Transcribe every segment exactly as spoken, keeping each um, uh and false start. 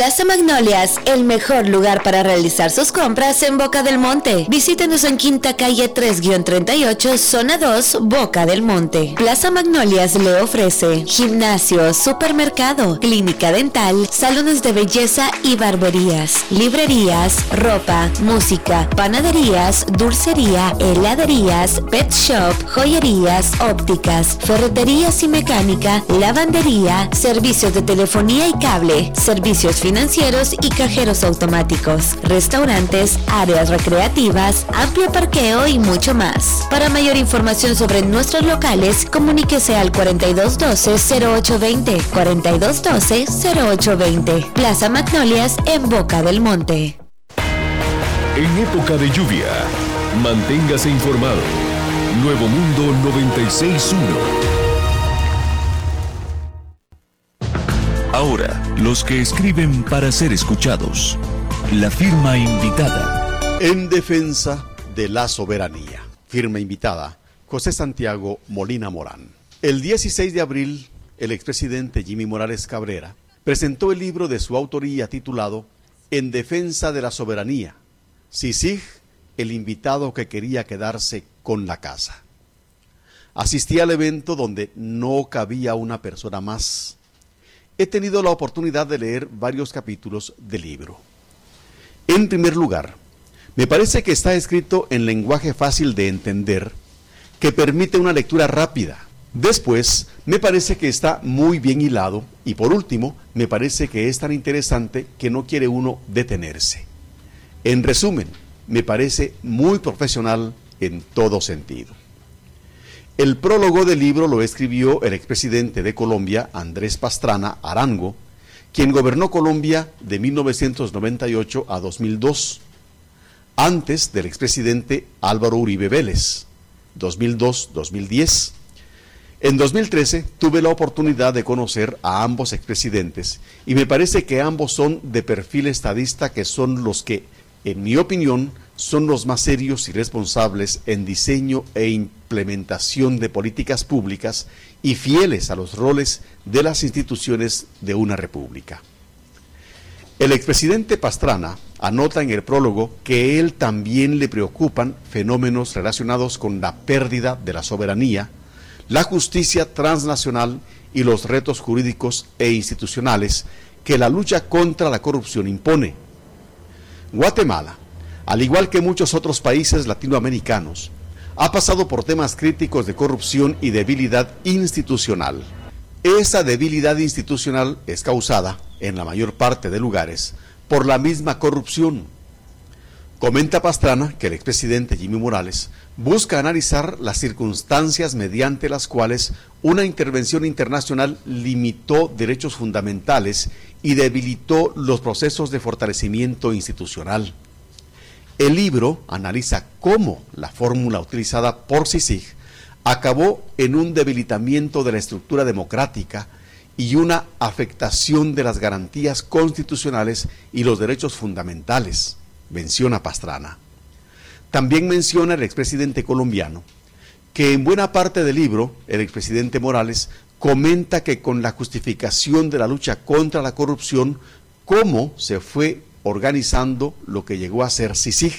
Plaza Magnolias, el mejor lugar para realizar sus compras en Boca del Monte. Visítenos en Quinta Calle tres treinta y ocho, Zona dos, Boca del Monte. Plaza Magnolias le ofrece gimnasio, supermercado, clínica dental, salones de belleza y barberías, librerías, ropa, música, panaderías, dulcería, heladerías, pet shop, joyerías, ópticas, ferreterías y mecánica, lavandería, servicios de telefonía y cable, servicios financieros y cajeros automáticos, restaurantes, áreas recreativas, amplio parqueo y mucho más. Para mayor información sobre nuestros locales, comuníquese al cuarenta y dos doce, cero ocho veinte, cuarenta y dos doce, cero ocho veinte. Plaza Magnolias en Boca del Monte. En época de lluvia, manténgase informado. Nuevo Mundo noventa y seis punto uno. Ahora, los que escriben para ser escuchados. La firma invitada. En defensa de la soberanía. Firma invitada, José Santiago Molina Morán. El dieciséis de abril, el expresidente Jimmy Morales Cabrera presentó el libro de su autoría titulado En defensa de la soberanía. CICIG, el invitado que quería quedarse con la casa. Asistí al evento donde no cabía una persona más. He tenido la oportunidad de leer varios capítulos del libro. En primer lugar, me parece que está escrito en lenguaje fácil de entender, que permite una lectura rápida. Después, me parece que está muy bien hilado y por último, me parece que es tan interesante que no quiere uno detenerse. En resumen, me parece muy profesional en todo sentido. El prólogo del libro lo escribió el expresidente de Colombia, Andrés Pastrana Arango, quien gobernó Colombia de mil novecientos noventa y ocho a dos mil dos, antes del expresidente Álvaro Uribe Vélez, dos mil dos a dos mil diez. En dos mil trece tuve la oportunidad de conocer a ambos expresidentes y me parece que ambos son de perfil estadista, que son los que, en mi opinión, son los más serios y responsables en diseño e implementación de políticas públicas y fieles a los roles de las instituciones de una república. El expresidente Pastrana anota en el prólogo que él también le preocupan fenómenos relacionados con la pérdida de la soberanía, la justicia transnacional y los retos jurídicos e institucionales que la lucha contra la corrupción impone. Guatemala, al igual que muchos otros países latinoamericanos, ha pasado por temas críticos de corrupción y debilidad institucional. Esa debilidad institucional es causada, en la mayor parte de lugares, por la misma corrupción. Comenta Pastrana que el expresidente Jimmy Morales busca analizar las circunstancias mediante las cuales una intervención internacional limitó derechos fundamentales y debilitó los procesos de fortalecimiento institucional. El libro analiza cómo la fórmula utilizada por CICIG acabó en un debilitamiento de la estructura democrática y una afectación de las garantías constitucionales y los derechos fundamentales, menciona Pastrana. También menciona el expresidente colombiano que en buena parte del libro el expresidente Morales comenta que con la justificación de la lucha contra la corrupción, cómo se fue organizando lo que llegó a ser CICIG,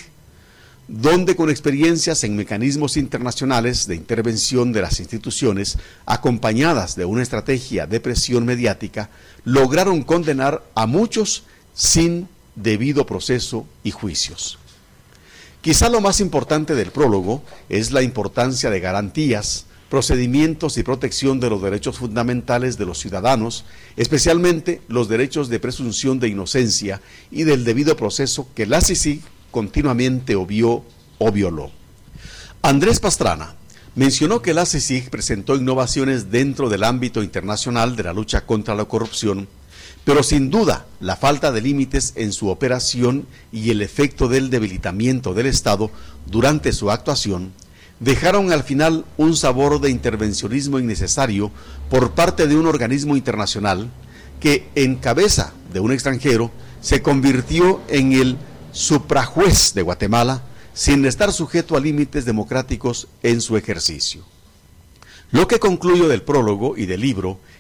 donde con experiencias en mecanismos internacionales de intervención de las instituciones, acompañadas de una estrategia de presión mediática, lograron condenar a muchos sin debido proceso y juicios. Quizá lo más importante del prólogo es la importancia de garantías, procedimientos y protección de los derechos fundamentales de los ciudadanos, especialmente los derechos de presunción de inocencia y del debido proceso que la CICIG continuamente obvió o violó. Andrés Pastrana mencionó que la CICIG presentó innovaciones dentro del ámbito internacional de la lucha contra la corrupción, pero sin duda la falta de límites en su operación y el efecto del debilitamiento del Estado durante su actuación dejaron al final un sabor de intervencionismo innecesario por parte de un organismo internacional que, en cabeza de un extranjero, se convirtió en el suprajuez de Guatemala sin estar sujeto a límites democráticos en su ejercicio. Lo que concluyo del prólogo y del libro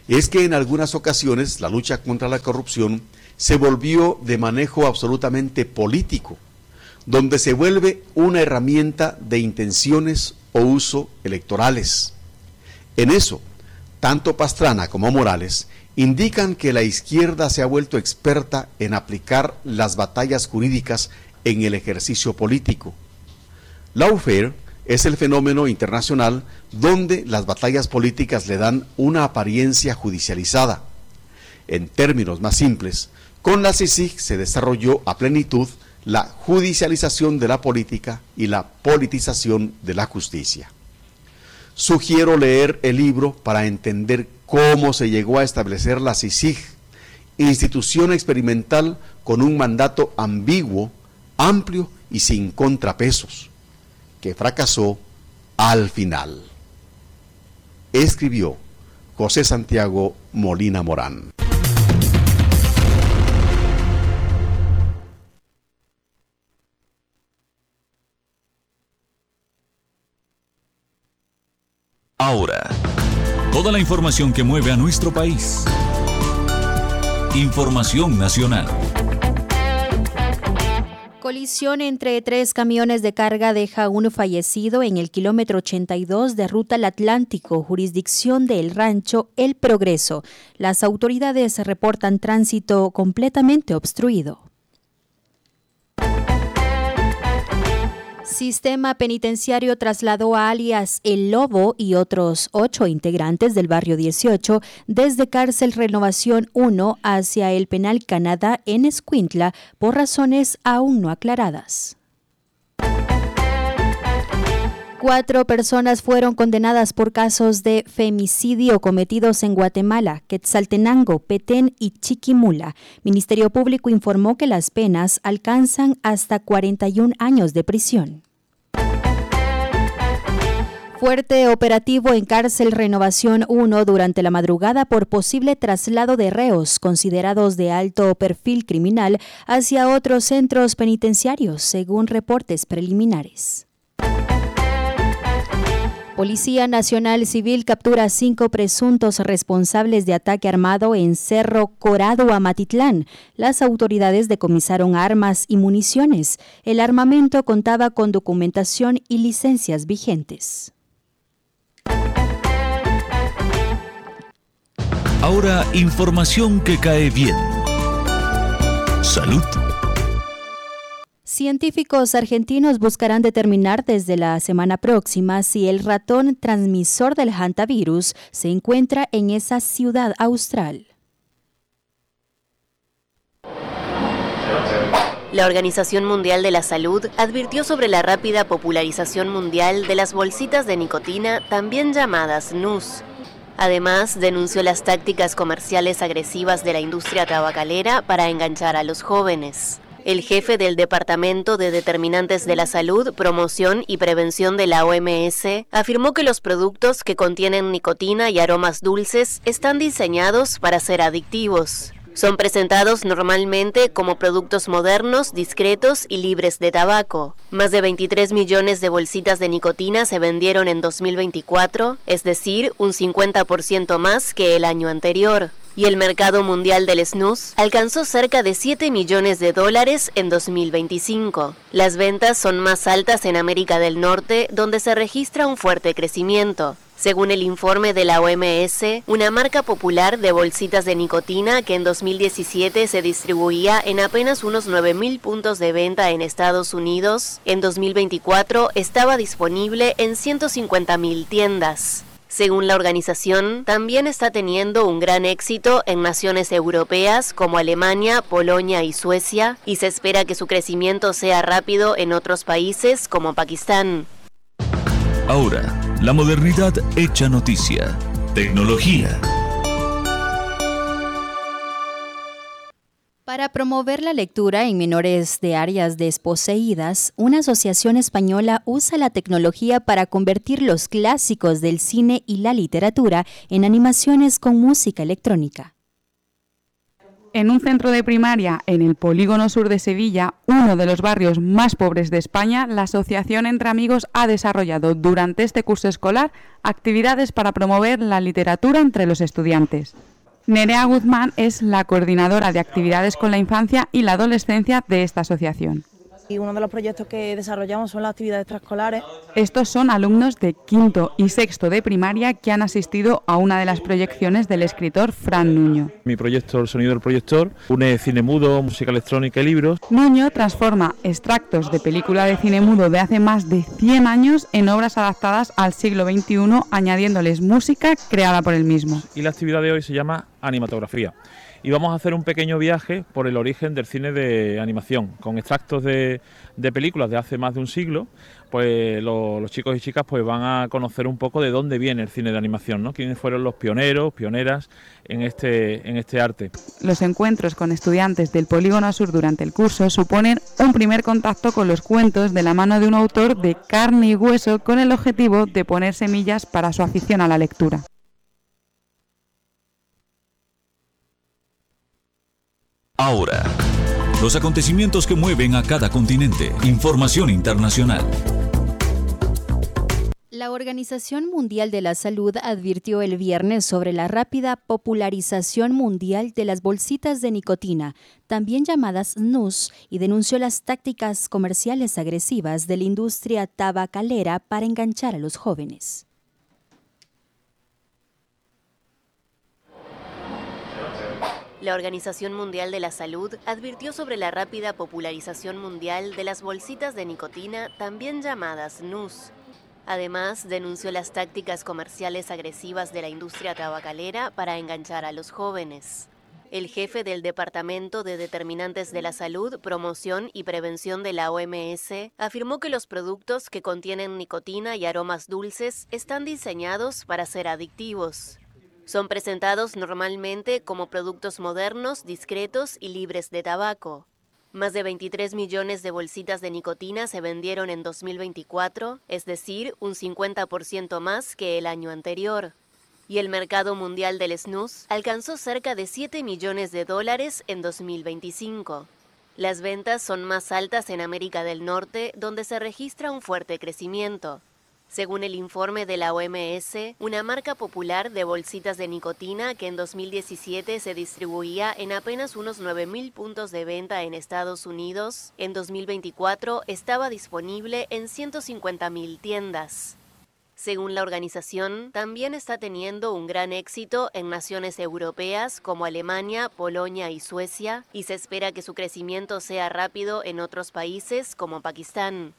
es que en algunas ocasiones la lucha contra la corrupción se volvió de manejo absolutamente político, donde se vuelve una herramienta de intenciones o uso electorales. En eso, tanto Pastrana como Morales indican que la izquierda se ha vuelto experta en aplicar las batallas jurídicas en el ejercicio político. Lawfare es el fenómeno internacional donde las batallas políticas le dan una apariencia judicializada. En términos más simples, con la CICIG se desarrolló a plenitud la judicialización de la política y la politización de la justicia. Sugiero leer el libro para entender cómo se llegó a establecer la CICIG, institución experimental con un mandato ambiguo, amplio y sin contrapesos, que fracasó al final. Escribió José Santiago Molina Morán. Ahora, toda la información que mueve a nuestro país. Información nacional. Colisión entre tres camiones de carga deja un fallecido en el kilómetro ochenta y dos de Ruta al Atlántico, jurisdicción del rancho El Progreso. Las autoridades reportan tránsito completamente obstruido. Sistema Penitenciario trasladó a alias El Lobo y otros ocho integrantes del barrio dieciocho desde Cárcel Renovación uno hacia el Penal Canadá en Escuintla por razones aún no aclaradas. Cuatro personas fueron condenadas por casos de femicidio cometidos en Guatemala, Quetzaltenango, Petén y Chiquimula. Ministerio Público informó que las penas alcanzan hasta cuarenta y un años de prisión. Fuerte operativo en Cárcel Renovación uno durante la madrugada por posible traslado de reos considerados de alto perfil criminal hacia otros centros penitenciarios, según reportes preliminares. Policía Nacional Civil captura cinco presuntos responsables de ataque armado en Cerro Corado, Amatitlán. Las autoridades decomisaron armas y municiones. El armamento contaba con documentación y licencias vigentes. Ahora, información que cae bien. Salud. Científicos argentinos buscarán determinar desde la semana próxima si el ratón transmisor del hantavirus se encuentra en esa ciudad austral. La Organización Mundial de la Salud advirtió sobre la rápida popularización mundial de las bolsitas de nicotina, también llamadas snus. Además, denunció las tácticas comerciales agresivas de la industria tabacalera para enganchar a los jóvenes. El jefe del Departamento de Determinantes de la Salud, Promoción y Prevención de la O M S afirmó que los productos que contienen nicotina y aromas dulces están diseñados para ser adictivos. Son presentados normalmente como productos modernos, discretos y libres de tabaco. Más de veintitrés millones de bolsitas de nicotina se vendieron en dos mil veinticuatro, es decir, un cincuenta por ciento más que el año anterior. Y el mercado mundial del snus alcanzó cerca de siete millones de dólares en dos mil veinticinco. Las ventas son más altas en América del Norte, donde se registra un fuerte crecimiento. Según el informe de la O M S, una marca popular de bolsitas de nicotina que en dos mil diecisiete se distribuía en apenas unos nueve mil puntos de venta en Estados Unidos, en dos mil veinticuatro estaba disponible en ciento cincuenta mil tiendas. Según la organización, también está teniendo un gran éxito en naciones europeas como Alemania, Polonia y Suecia, y se espera que su crecimiento sea rápido en otros países como Pakistán. Ahora, la modernidad hecha noticia. Tecnología. Para promover la lectura en menores de áreas desposeídas, una asociación española usa la tecnología para convertir los clásicos del cine y la literatura en animaciones con música electrónica. En un centro de primaria en el Polígono Sur de Sevilla, uno de los barrios más pobres de España, la Asociación Entre Amigos ha desarrollado durante este curso escolar actividades para promover la literatura entre los estudiantes. Nerea Guzmán es la coordinadora de actividades con la infancia y la adolescencia de esta asociación. Y uno de los proyectos que desarrollamos son las actividades extraescolares. Estos son alumnos de quinto y sexto de primaria que han asistido a una de las proyecciones del escritor Fran Nuño. Mi proyecto, El sonido del proyector, une cine mudo, música electrónica y libros. Nuño transforma extractos de película de cine mudo de hace más de cien años en obras adaptadas al siglo veintiuno, añadiéndoles música creada por él mismo. Y la actividad de hoy se llama animatografía. Y vamos a hacer un pequeño viaje por el origen del cine de animación, con extractos de, de películas de hace más de un siglo. Pues lo, los chicos y chicas pues van a conocer un poco de dónde viene el cine de animación, ¿no? Quiénes fueron los pioneros, pioneras en este, en este arte. Los encuentros con estudiantes del Polígono Sur durante el curso suponen un primer contacto con los cuentos de la mano de un autor de carne y hueso, con el objetivo de poner semillas para su afición a la lectura. Ahora, los acontecimientos que mueven a cada continente. Información internacional. La Organización Mundial de la Salud advirtió el viernes sobre la rápida popularización mundial de las bolsitas de nicotina, también llamadas snus, y denunció las tácticas comerciales agresivas de la industria tabacalera para enganchar a los jóvenes. La Organización Mundial de la Salud advirtió sobre la rápida popularización mundial de las bolsitas de nicotina, también llamadas snus. Además, denunció las tácticas comerciales agresivas de la industria tabacalera para enganchar a los jóvenes. El jefe del Departamento de Determinantes de la Salud, Promoción y Prevención de la O M S afirmó que los productos que contienen nicotina y aromas dulces están diseñados para ser adictivos. Son presentados normalmente como productos modernos, discretos y libres de tabaco. Más de veintitrés millones de bolsitas de nicotina se vendieron en dos mil veinticuatro, es decir, un cincuenta por ciento más que el año anterior. Y el mercado mundial del snus alcanzó cerca de siete millones de dólares en dos mil veinticinco. Las ventas son más altas en América del Norte, donde se registra un fuerte crecimiento. Según el informe de la O M S, una marca popular de bolsitas de nicotina que en dos mil diecisiete se distribuía en apenas unos nueve mil puntos de venta en Estados Unidos, en dos mil veinticuatro estaba disponible en ciento cincuenta mil tiendas. Según la organización, también está teniendo un gran éxito en naciones europeas como Alemania, Polonia y Suecia, y se espera que su crecimiento sea rápido en otros países como Pakistán.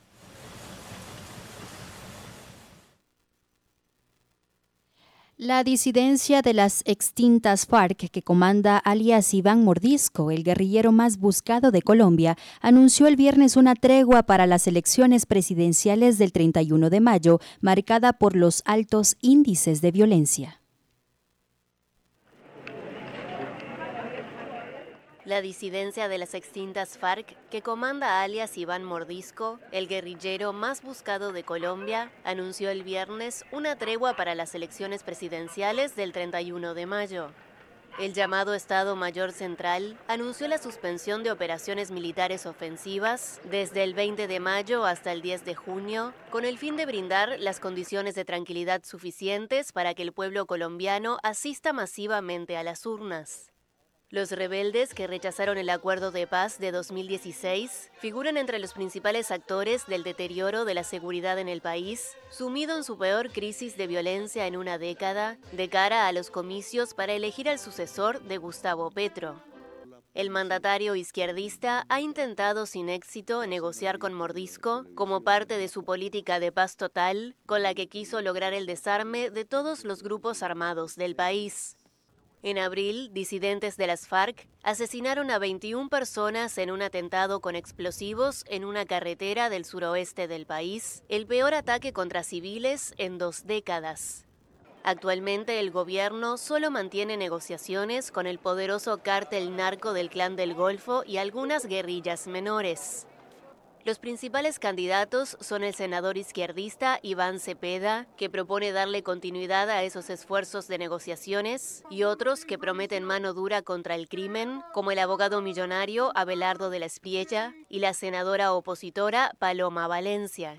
La disidencia de las extintas FARC, que comanda alias Iván Mordisco, el guerrillero más buscado de Colombia, anunció el viernes una tregua para las elecciones presidenciales del treinta y uno de mayo, marcada por los altos índices de violencia. La disidencia de las extintas FARC, que comanda alias Iván Mordisco, el guerrillero más buscado de Colombia, anunció el viernes una tregua para las elecciones presidenciales del treinta y uno de mayo. El llamado Estado Mayor Central anunció la suspensión de operaciones militares ofensivas desde el veinte de mayo hasta el diez de junio, con el fin de brindar las condiciones de tranquilidad suficientes para que el pueblo colombiano asista masivamente a las urnas. Los rebeldes que rechazaron el acuerdo de paz de dos mil dieciséis figuran entre los principales actores del deterioro de la seguridad en el país, sumido en su peor crisis de violencia en una década, de cara a los comicios para elegir al sucesor de Gustavo Petro. El mandatario izquierdista ha intentado sin éxito negociar con Mordisco como parte de su política de paz total, con la que quiso lograr el desarme de todos los grupos armados del país. En abril, disidentes de las FARC asesinaron a veintiuna personas en un atentado con explosivos en una carretera del suroeste del país, el peor ataque contra civiles en dos décadas. Actualmente el gobierno solo mantiene negociaciones con el poderoso cártel narco del Clan del Golfo y algunas guerrillas menores. Los principales candidatos son el senador izquierdista Iván Cepeda, que propone darle continuidad a esos esfuerzos de negociaciones, y otros que prometen mano dura contra el crimen, como el abogado millonario Abelardo de la Espiella y la senadora opositora Paloma Valencia.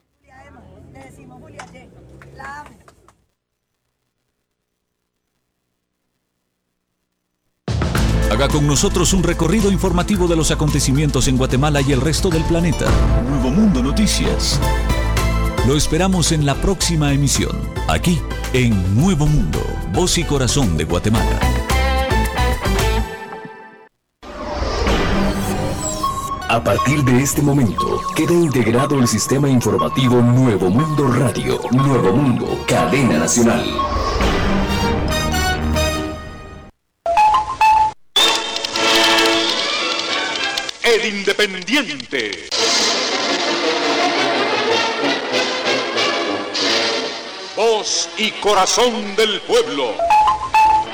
Haga con nosotros un recorrido informativo de los acontecimientos en Guatemala y el resto del planeta. Nuevo Mundo Noticias. Lo esperamos en la próxima emisión, aquí en Nuevo Mundo, voz y corazón de Guatemala. A partir de este momento, queda integrado el sistema informativo Nuevo Mundo Radio. Nuevo Mundo, cadena nacional. El Independiente. Voz y corazón del pueblo.